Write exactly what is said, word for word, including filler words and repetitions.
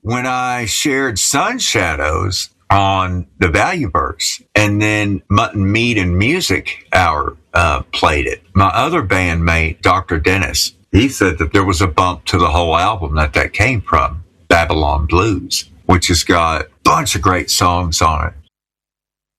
when I shared Sun Shadows on the Valueverse, and then Mutton Meat and Music Hour uh, played it, my other bandmate, Doctor Dennis, he said that there was a bump to the whole album that that came from, Babylon Blues, which has got a bunch of great songs on it.